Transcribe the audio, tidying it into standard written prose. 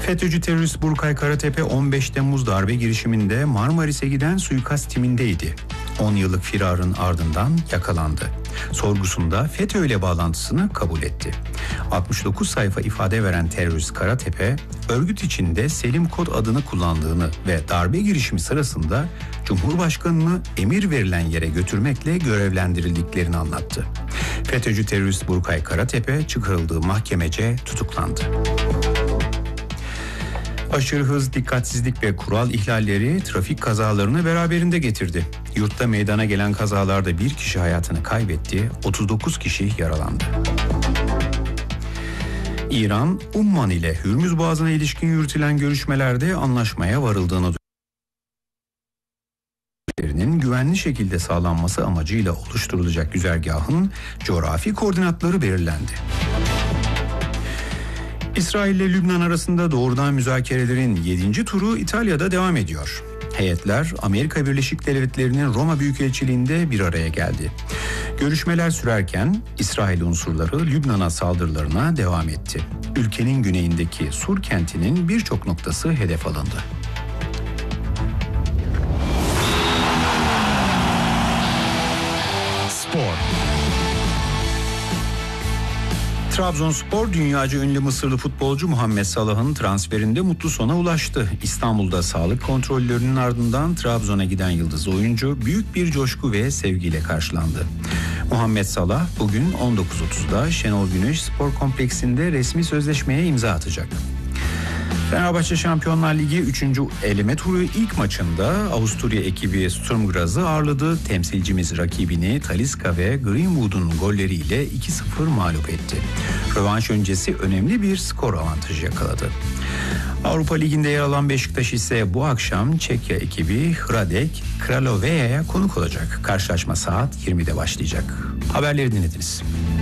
FETÖ'cü terörist Burkay Karatepe 15 Temmuz darbe girişiminde Marmaris'e giden suikast timindeydi. 10 yıllık firarın ardından yakalandı. Sorgusunda FETÖ ile bağlantısını kabul etti. 69 sayfa ifade veren terörist Karatepe, örgüt içinde Selim Kod adını kullandığını ve darbe girişimi sırasında Cumhurbaşkanı'nı emir verilen yere götürmekle görevlendirildiklerini anlattı. FETÖ'cü terörist Burkay Karatepe çıkarıldığı mahkemece tutuklandı. Aşırı hız, dikkatsizlik ve kural ihlalleri trafik kazalarını beraberinde getirdi. Yurtta meydana gelen kazalarda bir kişi hayatını kaybetti, 39 kişi yaralandı. İran, Umman ile Hürmüz Boğazı'na ilişkin yürütülen görüşmelerde anlaşmaya varıldığını güvenli şekilde sağlanması amacıyla oluşturulacak güzergahın coğrafi koordinatları belirlendi. İsrail ile Lübnan arasında doğrudan müzakerelerin 7. turu İtalya'da devam ediyor. Heyetler Amerika Birleşik Devletleri'nin Roma Büyükelçiliği'nde bir araya geldi. Görüşmeler sürerken İsrail unsurları Lübnan'a saldırılarına devam etti. Ülkenin güneyindeki Sur kentinin birçok noktası hedef alındı. Spor. Trabzonspor dünyaca ünlü Mısırlı futbolcu Muhammed Salah'ın transferinde mutlu sona ulaştı. İstanbul'da sağlık kontrollerinin ardından Trabzon'a giden yıldız oyuncu büyük bir coşku ve sevgiyle karşılandı. Muhammed Salah bugün 19.30'da Şenol Güneş Spor Kompleksinde resmi sözleşmeye imza atacak. Fenerbahçe Şampiyonlar Ligi 3. eleme turu ilk maçında Avusturya ekibi Sturm Graz'ı ağırladı. Temsilcimiz rakibini Talisca ve Greenwood'un golleriyle 2-0 mağlup etti. Rövanş öncesi önemli bir skor avantajı yakaladı. Avrupa Ligi'nde yer alan Beşiktaş ise bu akşam Çekya ekibi Hradec Kraloveja'ya konuk olacak. Karşılaşma saat 20'de başlayacak. Haberleri dinlediniz.